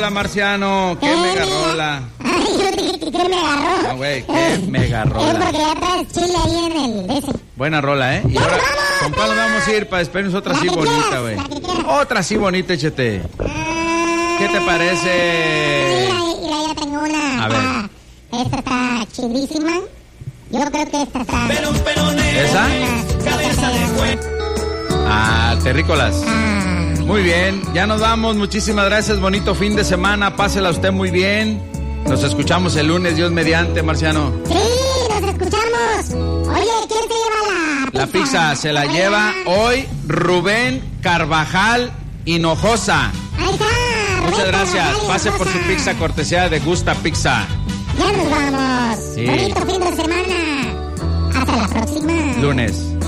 rola, Marciano. ¿Qué mega rola? Ay, yo dije que me agarró. No, güey, qué mega Es rola. porque ya traes chile ahí en el ese. Buena rola, ¿eh? Y ahora, ¿con cuál nos vamos a ir para despedirnos? Otra así bonita, güey. Otra así bonita, échate. ¿Qué te parece? Mira, ya tengo una. A ver. Esta está chidísima. Yo creo que esta está. ¿Esa? Ah, terrícolas. Muy bien, ya nos vamos. Muchísimas gracias. Bonito fin de semana. Pásela usted muy bien. Nos escuchamos el lunes, Dios mediante, Marciano. Sí, nos escuchamos. Oye, ¿quién te lleva La pizza se la lleva hoy Rubén Carvajal Hinojosa. Ahí está. Muchas gracias. Carvajal Pase por su Hinojosa. pizza cortesía de Gusta Pizza. Ya nos vamos. Sí. Bonito fin de semana. Hasta la próxima. Lunes.